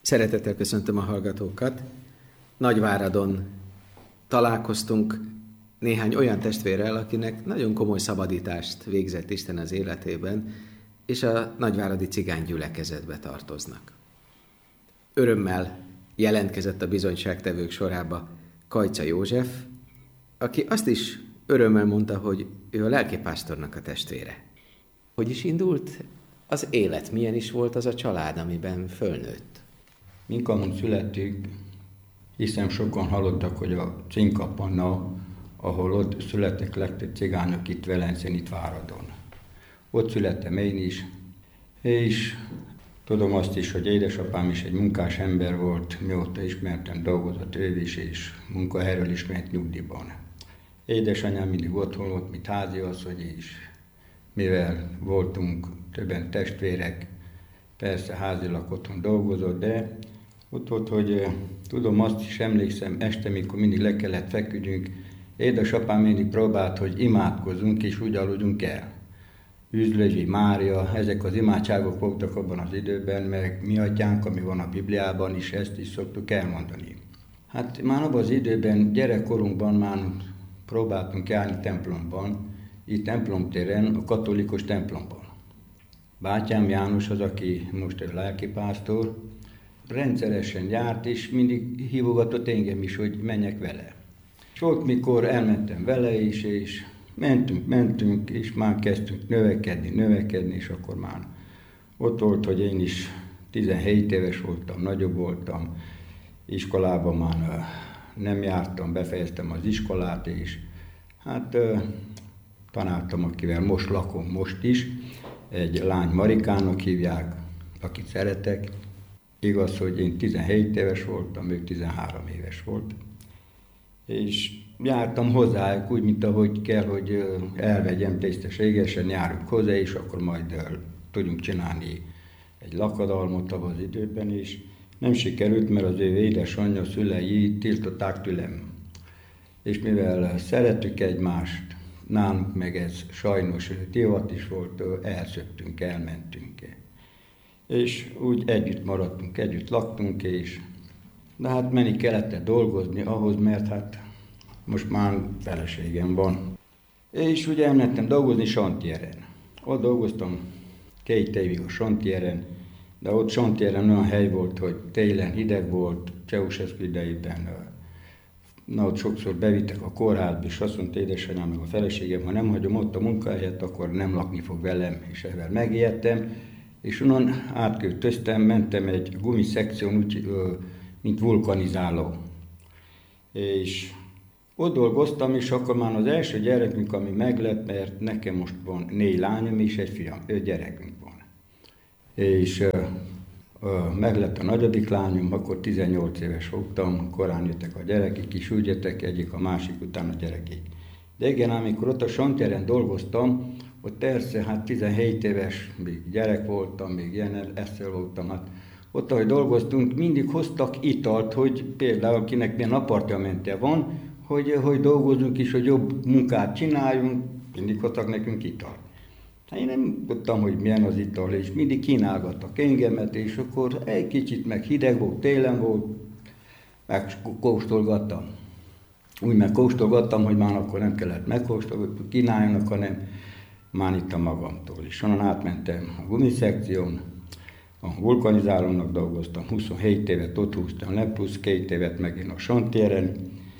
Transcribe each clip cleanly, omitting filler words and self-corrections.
Szeretettel köszöntöm a hallgatókat. Nagyváradon találkoztunk néhány olyan testvérrel, akinek nagyon komoly szabadítást végzett Isten az életében, és a nagyváradi cigány gyülekezetbe tartoznak. Örömmel jelentkezett a bizonyságtevők sorába Kajca József, aki azt is örömmel mondta, hogy ő a lelkipásztornak a testvére. Hogy is indult az élet? Milyen is volt az a család, amiben fölnőtt? Minkamon születtünk, hiszem sokan hallottak, hogy a Cinkapanna, ahol ott születtek legtöbb cigányok itt Velencén, itt Váradon. Ott születtem én is, és tudom azt is, hogy édesapám is egy munkás ember volt, mióta ismertem, dolgozott ő is, és munkahelyről is ment nyugdíjban. Édesanyám mindig otthon volt, mint háziasszony is, mivel voltunk többen testvérek, persze házilag otthon dolgozott, de ott volt, hogy tudom, azt is emlékszem, este, mikor mindig le kellett feküdjünk, édesapám mindig próbált, hogy imádkozzunk és úgy aludjunk el. Üzlői Mária, ezek az imádságok voltak abban az időben, meg mi atyánk, ami van a Bibliában is, ezt is szoktuk elmondani. Hát már abban az időben, gyerekkorunkban már próbáltunk járni templomban, itt templomtéren, a katolikus templomban. Bátyám János az, aki most egy lelkipásztor, rendszeresen járt, és mindig hívogatott engem is, hogy menjek vele. És volt, mikor elmentem vele is, és mentünk, és már kezdtünk növekedni, és akkor már ott volt, hogy én is 17 éves voltam, nagyobb voltam, iskolában már nem jártam, befejeztem az iskolát, és hát tanáltam, akivel most lakom, most is, egy lány Marikának hívják, akit szeretek. Igaz, hogy én 17 éves voltam, ő 13 éves volt. És jártam hozzájuk úgy, mint ahogy kell, hogy elvegyem tisztességesen, járunk hozzá, és akkor majd tudjunk csinálni egy lakadalmot abban az időben is. Nem sikerült, mert az ő édesanyja szülei tiltották tőlem. És mivel szerettük egymást, nálunk meg ez sajnos divat is volt, elszöktünk, elmentünk. És úgy együtt maradtunk, együtt laktunk, de hát menni kellett dolgozni ahhoz, mert hát most már feleségem van. És ugye elmentem dolgozni Santieren. Ott dolgoztam 2 évig a Santieren, de ott Santieren olyan hely volt, hogy télen hideg volt, Ceausescu idejében. Na, ott sokszor bevittek a kórházba, és azt mondta édesanyám meg a feleségem, ha nem hagyom ott a munkahelyet, akkor nem lakni fog velem, és ezzel megijedtem. És onnan átköltöztem, mentem egy gumiszekción, úgy, mint vulkanizáló. És ott dolgoztam, és akkor már az első gyerekünk, ami meglett, mert nekem most van 4 lányom és egy fiam, 5 gyerekünk van. És meglett a nagyodik lányom, akkor 18 éves voltam, korán jöttek a gyerekek is, úgy jöttek egyik a másik után a gyerekek. De igen, amikor ott a Santieren dolgoztam, ott persze, hát 17 éves, még gyerek voltam, még ilyen eszel voltam, hát ott, ahogy dolgoztunk, mindig hoztak italt, hogy például akinek milyen apartmentje van, hogy dolgozunk is, hogy jobb munkát csináljunk, mindig hoztak nekünk italt. Hát én nem tudtam, hogy milyen az ital, és mindig kínálgattak engemet, és akkor egy kicsit meg hideg volt, télen volt, megkóstolgattam. Úgy megkóstolgattam, hogy már akkor nem kellett megkóstolgatni, kínáljanak, hanem már ittam magamtól. És onnan átmentem a gumiszekción, a vulkanizálónak dolgoztam, 27 évet ott húztam le, plusz 2 évet megint a Santieren.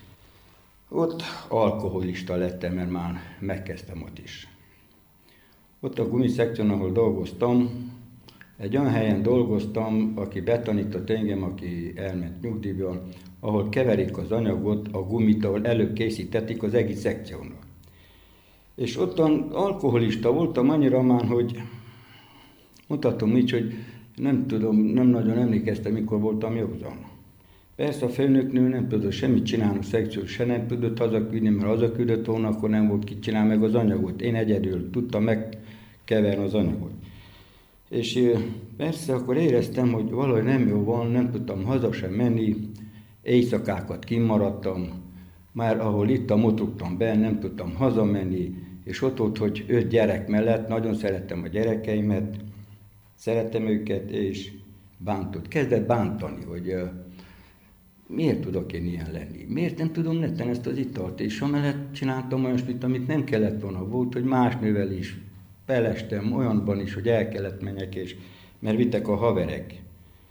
Ott alkoholista lettem, mert már megkezdtem ott is. Ott a gumiszekción, ahol dolgoztam, egy olyan helyen dolgoztam, aki betanított engem, aki elment nyugdíjban, ahol keverik az anyagot, a gumit, ahol előbb készítették az egész szekciónak. És ottan alkoholista voltam annyira már, hogy mutatom így, hogy nem tudom, nem nagyon emlékeztem, mikor voltam józan. Persze a főnöknő nem tudott semmit csinálni a szekciót, se nem tudott hazaküldni, mert hazaküldött volna, akkor nem volt ki csinálni meg az anyagot. Én egyedül tudtam megkeverni az anyagot. És persze akkor éreztem, hogy valahogy nem jó van, nem tudtam haza sem menni, éjszakákat kimaradtam, már ahol ittam, ott rúgtam be, nem tudtam hazamenni, és ott volt, hogy 5 gyerek mellett, nagyon szerettem a gyerekeimet, szerettem őket, és bántott, kezdett bántani, hogy miért tudok én ilyen lenni, miért nem tudom netten ezt az italt, és amellett csináltam olyasmit, amit nem kellett volna. Volt, hogy más nővel is felestem, olyanban is, hogy el kellett menjek, és mert vittek a haverek.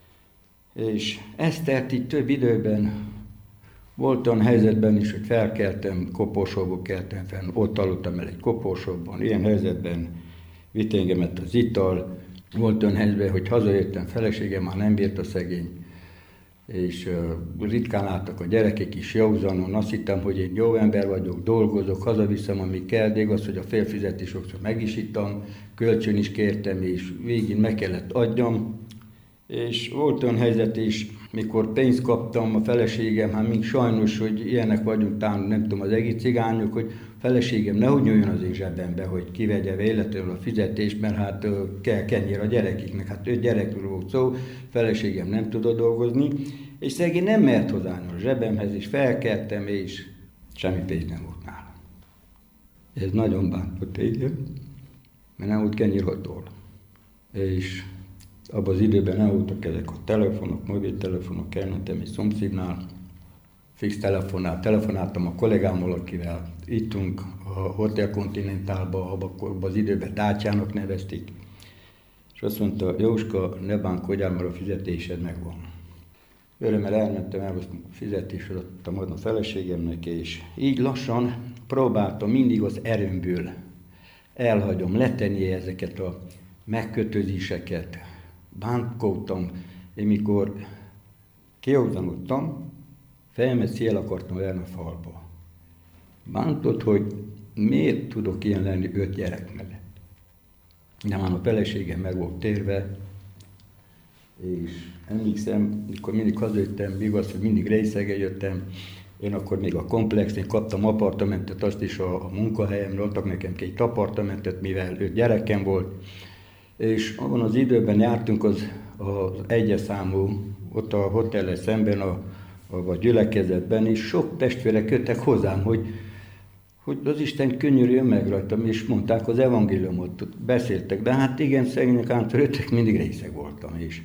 És ezt telt így több időben, volt olyan helyzetben is, hogy felkeltem, koporsóból keltem fenn, ott aludtam el egy koporsóban, ilyen helyzetben vitt engemet az ital. Volt olyan helyzetben, hogy hazajöttem, feleségem már nem bírt a szegény, és ritkán láttak a gyerekek is józanon, azt hittem, hogy én jó ember vagyok, dolgozok, hazaviszem, ami kell, de igaz, hogy a félfizetés sokszor meg is ittam, kölcsön is kértem, és végig meg kellett adjam. És volt olyan helyzet is, mikor pénzt kaptam, a feleségem, hát még sajnos, hogy ilyenek vagyunk, talán nem tudom, az egész cigányok, hogy feleségem nehogy nyúljon az én zsebembe, hogy kivegye véletlenül a fizetést, mert hát kell kenyér a gyerekeknek, hát 5 gyerekről volt szó, feleségem nem tudott dolgozni, és szegény nem mert hozzányúl a zsebemhez, és felkeltem, és semmi pénz nem volt nálam. Ez nagyon bántott engem, mert nem volt kenyérhatól. És abban az időben nem voltak ezek a telefonok, mobiltelefonok, elmentem egy szomszédnál, fix telefonáltam a kollégámmal, akivel ittunk a Hotel Continentalba, akkor az időben Dátyának nevezték, és azt mondta, Jóska, ne bánkodjál, mert a fizetésed megvan. Örömmel elmentem, elhoztam a fizetést, adtam a feleségemnek, és így lassan próbáltam mindig az erőmből elhagyom letenni ezeket a megkötözéseket, bántkodtam, én mikor kiózanodtam, fejemet szél akartam verni a falba. Bántott, hogy miért tudok ilyen lenni 5 gyerek mellett. De már a feleségem meg volt térve, és emlékszem, mikor mindig hazajöttem, igaz, hogy mindig részegen jöttem, én akkor még a komplexnél kaptam apartamentet, azt is a munkahelyemre, adtak nekem 2 apartamentet, mivel 5 gyerekem volt, és abban az időben jártunk az egyes számú, ott a hotellel szemben, a gyülekezetben, és sok testvérek jöttek hozzám, hogy az Isten könyörüljön meg rajtam, és mondták az evangéliumot, beszéltek, de hát igen, szegények által jöttek, mindig részeg voltam is.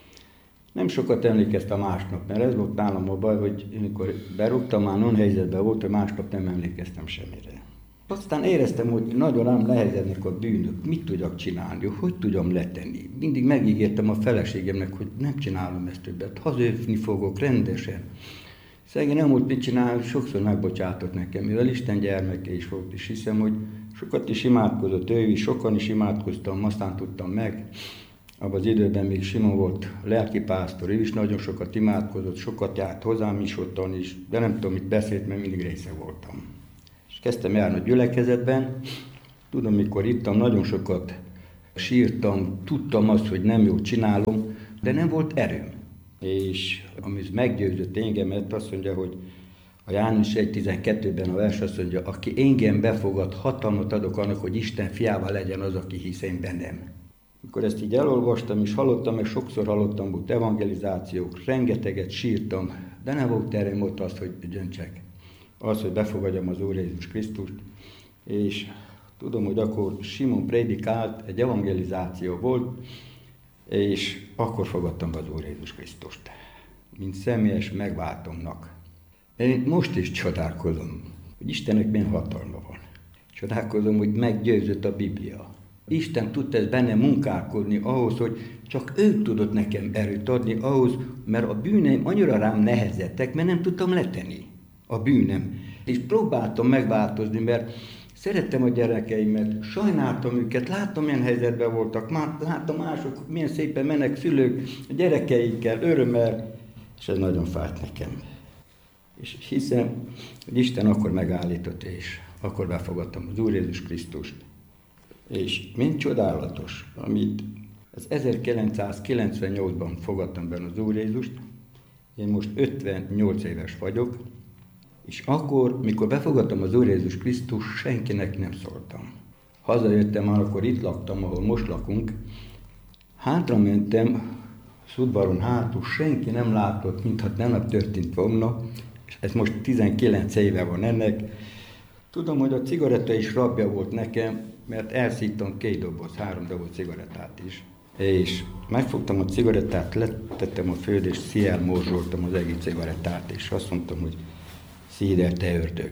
Nem sokat emlékeztem másnap, mert ez volt nálam a baj, hogy amikor berúgtam, már non helyzetben volt, hogy másnap nem emlékeztem semmire. Aztán éreztem, hogy nagyon rám nehezednek a bűnök, mit tudjak csinálni, hogy tudjam letenni. Mindig megígértem a feleségemnek, hogy nem csinálom ezt többet, hazajönni fogok rendesen. Szegény nem volt mit csinálni, sokszor megbocsátott nekem, mivel Isten gyermeke is volt, és hiszem, hogy sokat is imádkozott ő is, sokan is imádkoztam, aztán tudtam meg. Abban az időben még Simon volt lelkipásztor, ő is nagyon sokat imádkozott, sokat járt hozzám is ottan is, de nem tudom, mit beszélt, mert mindig része voltam. És kezdtem járni a gyülekezetben, tudom, mikor ittam, nagyon sokat sírtam, tudtam azt, hogy nem jól csinálom, de nem volt erőm. És ami meggyőzött engemet, azt mondja, hogy a János 1.12-ben a vers azt mondja, aki engem befogad, hatalmat adok annak, hogy Isten fiával legyen az, aki hisz én bennem. Mikor ezt így elolvastam és hallottam, meg sokszor hallottam, volt evangelizációk, rengeteget sírtam, de nem volt erőm ott azt, hogy döntsek. Az, hogy befogadjam az Úr Jézus Krisztust, és tudom, hogy akkor Simon prédikált, egy evangelizáció volt, és akkor fogadtam be az Úr Jézus Krisztust, mint személyes megváltomnak. Én most is csodálkozom, hogy Istennek milyen hatalma van. Csodálkozom, hogy meggyőzött a Biblia. Isten tudta ezt benne munkálkodni ahhoz, hogy csak ő tudott nekem erőt adni ahhoz, mert a bűneim annyira rám nehezedtek, mert nem tudtam letenni a bűnem. És próbáltam megváltozni, mert szerettem a gyerekeimet, sajnáltam őket, láttam, milyen helyzetben voltak, láttam mások, milyen szépen mennek szülők a gyerekeikkel, örömmel, és ez nagyon fájt nekem. És hiszem, hogy Isten akkor megállított, és akkor befogadtam az Úr Jézus Krisztust. És mind csodálatos, amit az 1998-ban fogadtam be az Úr Jézust, én most 58 éves vagyok, és akkor, mikor befogadtam az Úr Jézus Krisztus, senkinek nem szóltam. Hazajöttem, már akkor itt laktam, ahol most lakunk, hátra mentem, az udvaron hátul, senki nem látott, mintha nem történt volna, és ez most 19 éve van ennek. Tudom, hogy a cigaretta is rabja volt nekem, mert elszívtam 2 doboz, 3 doboz cigarettát is. És megfogtam a cigarettát, letettem a földre, és szijjel morzsoltam az egész cigarettát, és azt mondtam, hogy szíd el, te ördög.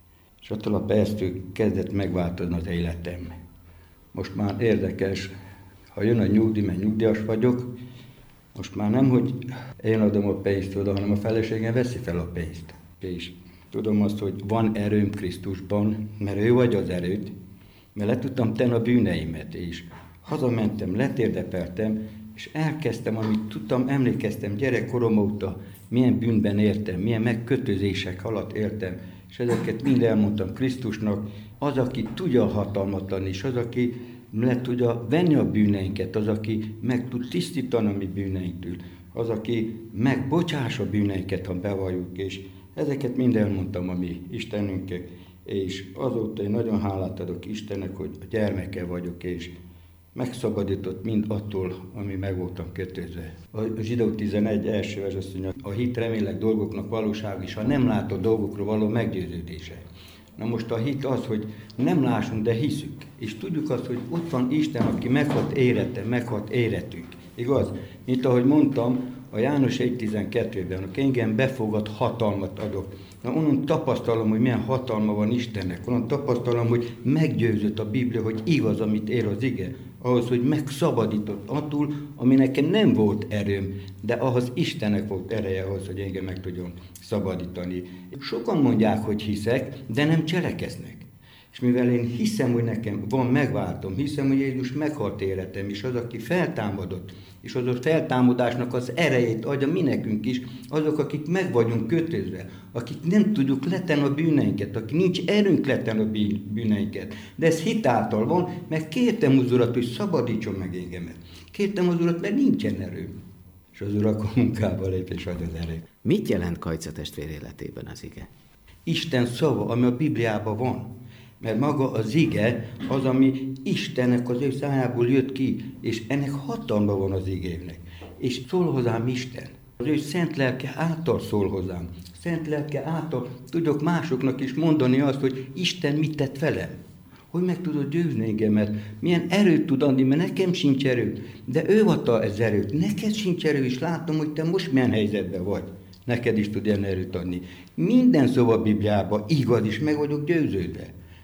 És attól a perctől kezdett megváltozni az életem. Most már érdekes, ha jön a nyugdíj, mert nyugdíjas vagyok, most már nem, hogy én adom a pénzt oda, hanem a feleségem veszi fel a pénzt. És tudom azt, hogy van erőm Krisztusban, mert ő vagy az erőd, mert le tudtam tenni a bűneimet, és hazamentem, letérdepeltem, és elkezdtem, amit tudtam, emlékeztem gyerekkorom óta, milyen bűnben éltem, milyen megkötözések alatt éltem, és ezeket mind elmondtam Krisztusnak, az, aki tudja hatalmatlan, és az, aki le tudja venni a bűneinket, az, aki meg tud tisztítani a mi bűneinktől, az, aki megbocsáss a bűneinket, ha bevalljuk, és ezeket mind elmondtam a mi Istenünknek, és azóta én nagyon hálát adok Istennek, hogy a gyermeke vagyok, és megszabadított mind attól, ami meg voltam kötözve. A Zsidók 11 első vers azt mondja, a hit remélek dolgoknak valóság, és a nem látott dolgokról való meggyőződése. Na most a hit az, hogy nem lássunk, de hiszük. És tudjuk azt, hogy ott van Isten, aki meghat életem, meghat életünk. Igaz? Mint ahogy mondtam, a János 1.12-ben, aki engem befogad, hatalmat adok. Na, onnan tapasztalom, hogy milyen hatalma van Istennek. Onnan tapasztalom, hogy meggyőzött a Biblia, hogy igaz, amit ér az ige. Ahhoz, hogy megszabadított attól, ami nekem nem volt erőm, de ahhoz Istennek volt ereje ahhoz, hogy engem meg tudjon szabadítani. Sokan mondják, hogy hiszek, de nem cselekeznek. És mivel én hiszem, hogy nekem van megváltom, hiszem, hogy Jézus meghalt életem, és az, aki feltámadott, és az a feltámadásnak az erejét adja mi nekünk is, azok, akik meg vagyunk kötözve, akik nem tudjuk letenni a bűneinket, akik nincs erőnk letenni a bűneinket. De ez hitáltal van, mert kértem az Urat, hogy szabadítson meg engemet. Kértem az Urat, mert nincsen erőm. És az Úr akkor munkába lép, és ad az erőt. Mit jelent Kajca testvér életében az ige? Isten szava, ami a Bibliában van. Mert maga az ige az, ami Istennek az ő szájából jött ki, és ennek hatalma van az igének. És szól hozzám Isten. Az ő szent lelke által szól hozzám. Szent lelke által tudok másoknak is mondani azt, hogy Isten mit tett velem. Hogy meg tudod győzni engemet, milyen erőt tud adni, mert nekem sincs erő. De ő adta ez erőt, neked sincs erő, és látom, hogy te most milyen helyzetben vagy. Neked is tud ilyen erőt adni. Minden szó a Bibliában igaz, és meg vagyok győződve.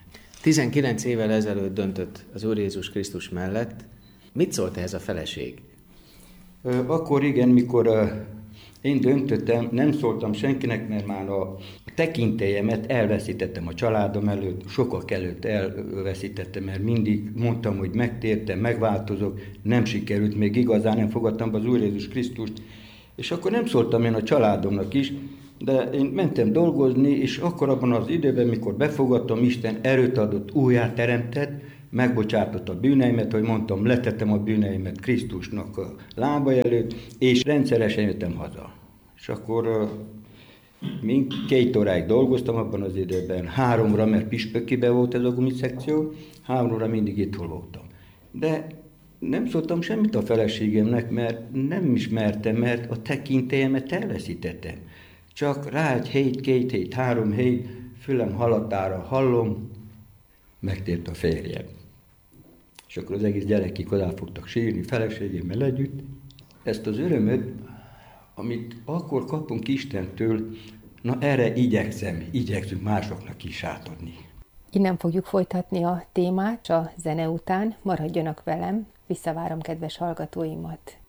19 évvel ezelőtt döntött az Úr Jézus Krisztus mellett. Mit szólt ehhez a feleség? Akkor igen, mikor én döntöttem, nem szóltam senkinek, mert már a tekintélyemet elveszítettem a családom előtt, sokak előtt elveszítettem, mert mindig mondtam, hogy megtértem, megváltozok, nem sikerült, még igazán nem fogadtam be az Úr Jézus Krisztust, és akkor nem szóltam én a családomnak is, de én mentem dolgozni, és akkor abban az időben, mikor befogadtam, Isten erőt adott, újjáteremtett, megbocsátott a bűneimet, hogy mondtam, letettem a bűneimet Krisztusnak a lábai előtt, és rendszeresen jöttem haza. És akkor 2 óráig dolgoztam abban az időben, 3-ra, mert Püspökiben volt ez a gumiszekció, 3-ra mindig itt voltam. De nem szóltam semmit a feleségemnek, mert nem ismertem, mert a tekintélyemet elveszítettem. Csak rá 1 hét, 2 hét, 3 hét, fülem halatára hallom, megtért a férjem. És akkor az egész gyerekek oda fogtak sírni, feleségemmel együtt. Ezt az örömöt, amit akkor kapunk Istentől, na erre igyekszünk másoknak is átadni. Innen fogjuk folytatni a témát a zene után, maradjanak velem, visszavárom kedves hallgatóimat.